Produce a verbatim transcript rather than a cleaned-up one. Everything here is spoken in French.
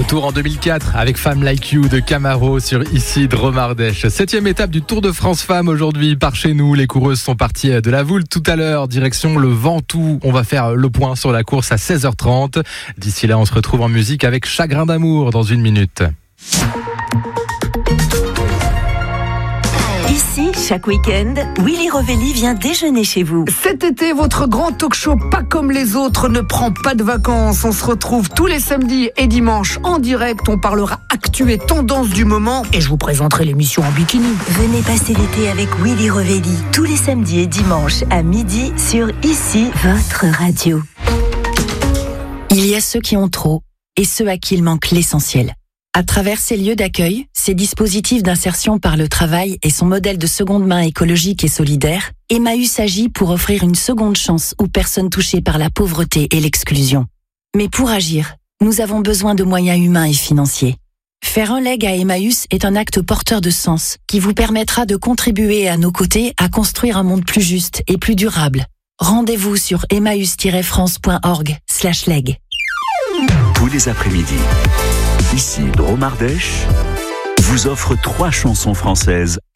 Retour en deux mille quatre avec Femme Like You de Camaro sur Ici Dromardèche. Septième étape du Tour de France Femmes aujourd'hui par chez nous. Les coureuses sont parties de la Voulte tout à l'heure, direction le Ventoux. On va faire le point sur la course à seize heures trente. D'ici là, on se retrouve en musique avec Chagrin d'amour dans une minute. Ici, chaque week-end, Willy Rovelli vient déjeuner chez vous. Cet été, votre grand talk show pas comme les autres ne prend pas de vacances. On se retrouve tous les samedis et dimanches en direct. On parlera actu et tendance du moment et je vous présenterai l'émission en bikini. Venez passer l'été avec Willy Rovelli tous les samedis et dimanches à midi sur Ici, votre radio. Il y a ceux qui ont trop et ceux à qui il manque l'essentiel. À travers ces lieux d'accueil, ces dispositifs d'insertion par le travail et son modèle de seconde main écologique et solidaire, Emmaüs agit pour offrir une seconde chance aux personnes touchées par la pauvreté et l'exclusion. Mais pour agir, nous avons besoin de moyens humains et financiers. Faire un leg à Emmaüs est un acte porteur de sens qui vous permettra de contribuer à nos côtés à construire un monde plus juste et plus durable. Rendez-vous sur emmaüs tiret france point org slash leg. Tous les après-midi, Ici Dromardèche vous offre trois chansons françaises